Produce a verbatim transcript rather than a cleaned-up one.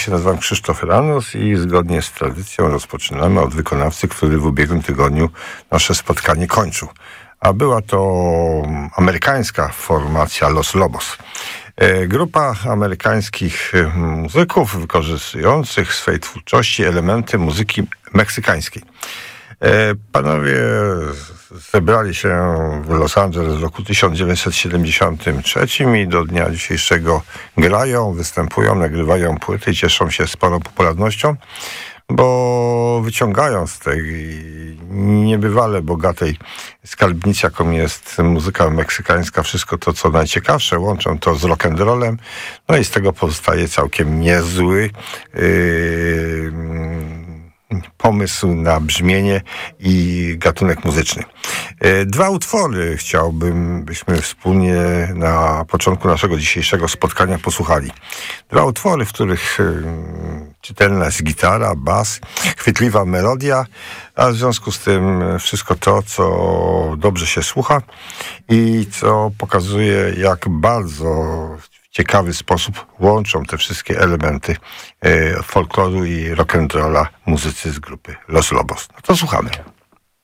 Ja nazywam Krzysztof Ranus i zgodnie z tradycją rozpoczynamy od wykonawcy, który w ubiegłym tygodniu nasze spotkanie kończył. A była to amerykańska formacja Los Lobos. Grupa amerykańskich muzyków wykorzystujących w swej twórczości elementy muzyki meksykańskiej. Panowie zebrali się w Los Angeles w roku tysiąc dziewięćset siedemdziesiątym trzecim i do dnia dzisiejszego grają, występują, nagrywają płyty i cieszą się sporą popularnością, bo wyciągają z tej niebywale bogatej skarbnicy, jaką jest muzyka meksykańska, wszystko to, co najciekawsze, łączą to z rock'n'rollem, no i z tego powstaje całkiem niezły yy, pomysł na brzmienie i gatunek muzyczny. Dwa utwory chciałbym, byśmy wspólnie na początku naszego dzisiejszego spotkania posłuchali. Dwa utwory, w których czytelna jest gitara, bas, chwytliwa melodia, a w związku z tym wszystko to, co dobrze się słucha i co pokazuje, jak bardzo w ciekawy sposób łączą te wszystkie elementy e, folkloru i rock'n'rolla muzycy z grupy Los Lobos. No to słuchamy.